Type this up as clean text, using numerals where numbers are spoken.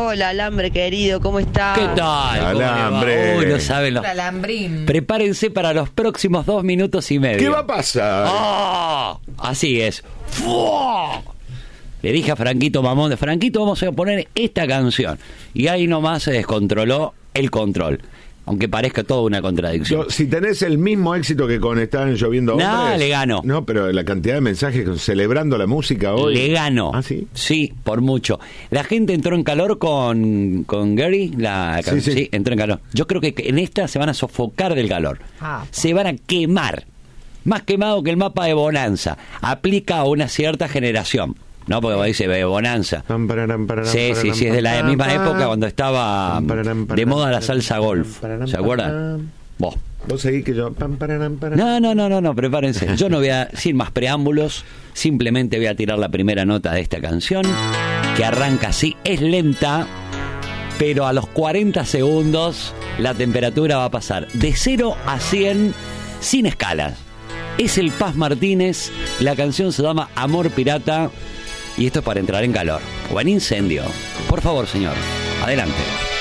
Hola, Alambre querido, ¿cómo estás? ¿Qué tal? Alambre. Uy, no saben los... Alambrín. Prepárense para los próximos 2 minutos y medio. ¿Qué va a pasar? ¡Oh! Así es. ¡Fua! Le dije a Franquito Mamón, de Franquito, vamos a poner esta canción. Y ahí nomás se descontroló el control. Aunque parezca toda una contradicción. Si tenés el mismo éxito que con Estaban lloviendo hombres... No, le gano. No, pero la cantidad de mensajes celebrando la música hoy... Le gano. ¿Ah, sí? Sí, por mucho. La gente entró en calor con Gary. Sí, entró en calor. Yo creo que en esta se van a sofocar del calor. Se van a quemar. Más quemado que el mapa de Bonanza. Aplica a una cierta generación. No, porque dice Bonanza. Sí, es de la misma época cuando estaba de moda la salsa golf. ¿Se acuerdan? Vos seguís que yo... No, prepárense. Yo no voy a, sin más preámbulos, simplemente voy a tirar la primera nota de esta canción, que arranca así, es lenta, pero a los 40 segundos la temperatura va a pasar de 0 a 100 sin escalas. Es el Paz Martínez, la canción se llama Amor Pirata, y esto es para entrar en calor o en incendio. Por favor, señor, adelante.